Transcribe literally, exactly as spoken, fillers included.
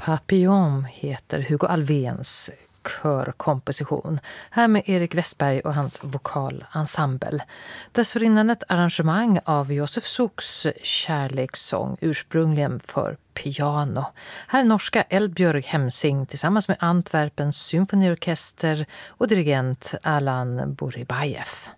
Papillon heter Hugo Alfvéns körkomposition. Här med Erik Westberg och hans vokalensemble. Dessförinnan ett arrangemang av Josef Sukks kärlekssång, ursprungligen för piano. Här är norska Eldbjörg Hemsing tillsammans med Antwerpens symfoniorkester och dirigent Alan Buribajev.